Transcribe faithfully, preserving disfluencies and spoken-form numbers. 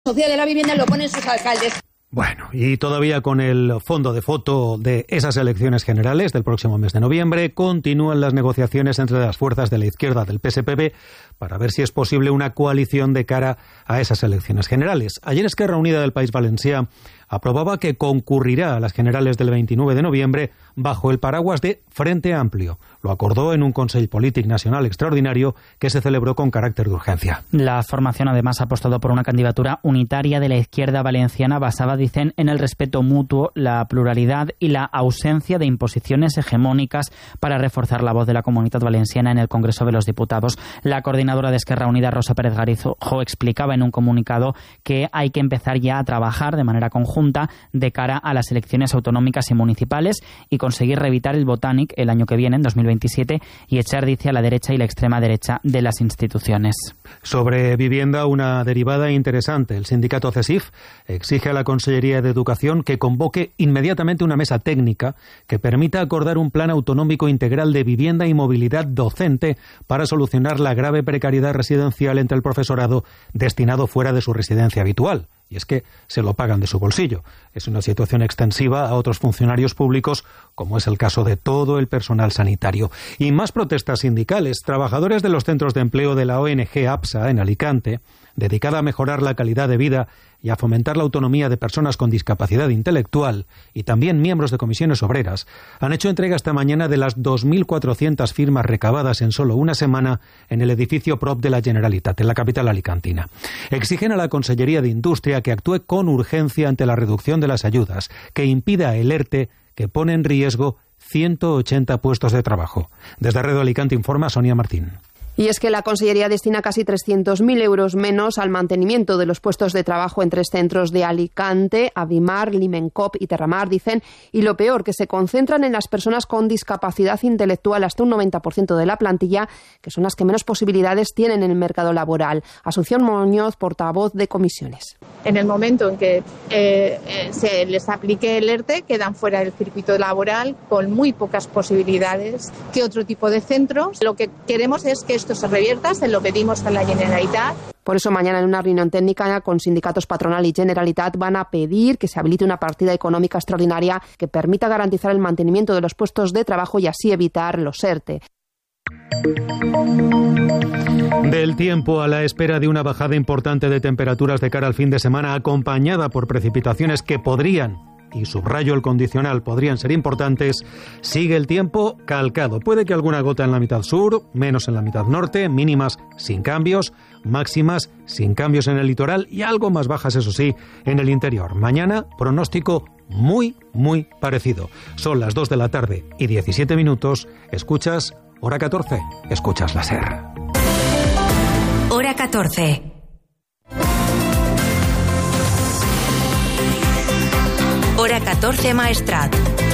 social de la vivienda lo ponen sus alcaldes. Bueno, y todavía con el fondo de foto de esas elecciones generales del próximo mes de noviembre, continúan las negociaciones entre las fuerzas de la izquierda del P S P B para ver si es posible una coalición de cara a esas elecciones generales. Ayer Esquerra Unida del País Valencià aprobaba que concurrirá a las generales del veintinueve de noviembre bajo el paraguas de Frente Amplio. Lo acordó en un Consell Polític Nacional extraordinario que se celebró con carácter de urgencia. La formación además ha apostado por una candidatura unitaria de la izquierda valenciana basada, dicen, en el respeto mutuo, la pluralidad y la ausencia de imposiciones hegemónicas para reforzar la voz de la Comunitat Valenciana en el Congreso de los Diputados. La coordinadora de Esquerra Unida, Rosa Pérez Garijo, explicaba en un comunicado que hay que empezar ya a trabajar de manera conjunta de cara a las elecciones autonómicas y municipales y conseguir reeditar el Botànic el año que viene, en dos mil veintisiete, y echar, dice, a la derecha y la extrema derecha de las instituciones. Sobre vivienda, una derivada interesante. El sindicato CESIF exige a la Consellería de Educación que convoque inmediatamente una mesa técnica que permita acordar un plan autonómico integral de vivienda y movilidad docente para solucionar la grave precariedad residencial entre el profesorado destinado fuera de su residencia habitual. Y es que se lo pagan de su bolsillo. Es una situación extensiva a otros funcionarios públicos, como es el caso de todo el personal sanitario. Y más protestas sindicales. Trabajadores de los centros de empleo de la O N G APSA en Alicante, dedicada a mejorar la calidad de vida y a fomentar la autonomía de personas con discapacidad intelectual, y también miembros de comisiones obreras, han hecho entrega esta mañana de las dos mil cuatrocientas firmas recabadas en solo una semana en el edificio Prop de la Generalitat, en la capital alicantina. Exigen a la Consellería de Industria que actúe con urgencia ante la reducción de las ayudas, que impida el ERTE que pone en riesgo ciento ochenta puestos de trabajo. Desde Radio Alicante informa Sonia Martín. Y es que la Consellería destina casi trescientos mil euros menos al mantenimiento de los puestos de trabajo en tres centros de Alicante, Avimar, Limencop y Terramar, dicen, y lo peor, que se concentran en las personas con discapacidad intelectual, hasta un noventa por ciento de la plantilla, que son las que menos posibilidades tienen en el mercado laboral. Asunción Muñoz, portavoz de comisiones. En el momento en que eh, eh, se les aplique el ERTE, quedan fuera del circuito laboral con muy pocas posibilidades que otro tipo de centros. Lo que queremos es que esto se revierta, se lo pedimos a la Generalitat. Por eso mañana en una reunión técnica con sindicatos patronal y Generalitat van a pedir que se habilite una partida económica extraordinaria que permita garantizar el mantenimiento de los puestos de trabajo y así evitar los ERTE. Del tiempo, a la espera de una bajada importante de temperaturas de cara al fin de semana, acompañada por precipitaciones que podrían, y subrayo el condicional, podrían ser importantes, sigue el tiempo calcado. Puede que alguna gota en la mitad sur, menos en la mitad norte, mínimas sin cambios, máximas sin cambios en el litoral y algo más bajas, eso sí, en el interior. Mañana, pronóstico muy, muy parecido. Son las dos de la tarde y diecisiete minutos. Escuchas Hora catorce, escuchas la SER. Hora catorce. Hora catorce, Maestrat.